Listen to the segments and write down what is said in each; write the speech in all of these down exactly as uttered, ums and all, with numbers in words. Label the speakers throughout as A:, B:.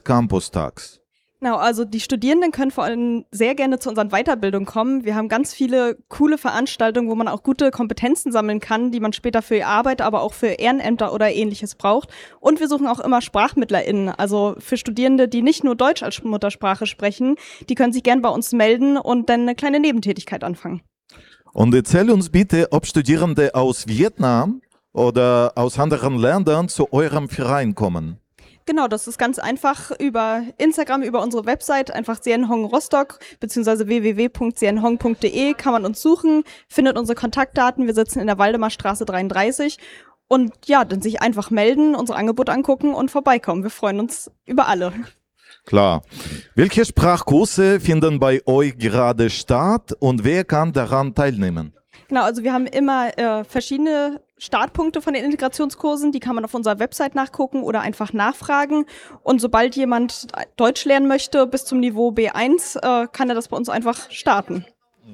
A: des Campustags?
B: Genau, also die Studierenden können vor allem sehr gerne zu unseren Weiterbildungen kommen. Wir haben ganz viele coole Veranstaltungen, wo man auch gute Kompetenzen sammeln kann, die man später für die Arbeit, aber auch für Ehrenämter oder Ähnliches braucht. Und wir suchen auch immer SprachmittlerInnen, also für Studierende, die nicht nur Deutsch als Muttersprache sprechen, die können sich gern bei uns melden und dann eine kleine Nebentätigkeit anfangen.
A: Und erzähl uns bitte, ob Studierende aus Vietnam oder aus anderen Ländern zu eurem Verein kommen.
B: Genau, das ist ganz einfach über Instagram, über unsere Website, einfach Sien Hong Rostock bzw. w w w punkt sien hong punkt d e kann man uns suchen, findet unsere Kontaktdaten. Wir sitzen in der Waldemarstraße dreiunddreißig und ja, dann sich einfach melden, unser Angebot angucken und vorbeikommen. Wir freuen uns über alle.
A: Klar. Welche Sprachkurse finden bei euch gerade statt und wer kann daran teilnehmen?
B: Genau, also wir haben immer äh, verschiedene Startpunkte von den Integrationskursen, die kann man auf unserer Website nachgucken oder einfach nachfragen. Und sobald jemand Deutsch lernen möchte bis zum Niveau B eins, äh, kann er das bei uns einfach starten.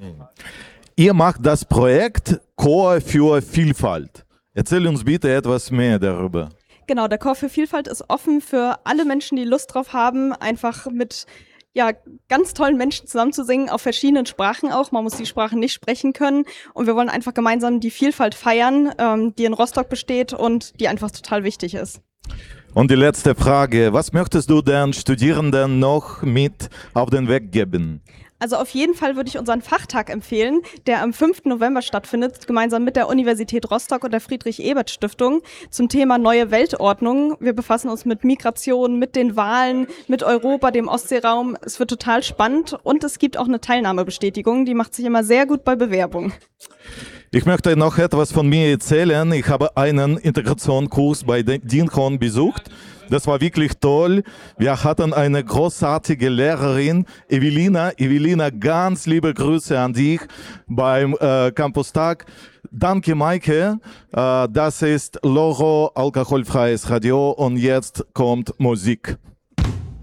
A: Ihr macht das Projekt Chor für Vielfalt. Erzähl uns bitte etwas mehr darüber.
B: Genau, der Chor für Vielfalt ist offen für alle Menschen, die Lust drauf haben, einfach mit ja, ganz tollen Menschen zusammen zu singen, auf verschiedenen Sprachen auch. Man muss die Sprachen nicht sprechen können. Und wir wollen einfach gemeinsam die Vielfalt feiern, ähm, die in Rostock besteht und die einfach total wichtig ist.
A: Und die letzte Frage, was möchtest du den Studierenden noch mit auf den Weg geben?
B: Also auf jeden Fall würde ich unseren Fachtag empfehlen, der am fünften November stattfindet, gemeinsam mit der Universität Rostock und der Friedrich-Ebert-Stiftung zum Thema neue Weltordnung. Wir befassen uns mit Migration, mit den Wahlen, mit Europa, dem Ostseeraum. Es wird total spannend und es gibt auch eine Teilnahmebestätigung, die macht sich immer sehr gut bei Bewerbung.
A: Ich möchte noch etwas von mir erzählen. Ich habe einen Integrationskurs bei DINCON besucht. Das war wirklich toll. Wir hatten eine großartige Lehrerin, Evelina. Evelina, ganz liebe Grüße an dich beim äh, Campustag. Danke, Maike. Äh, das ist Loro, alkoholfreies Radio und jetzt kommt Musik.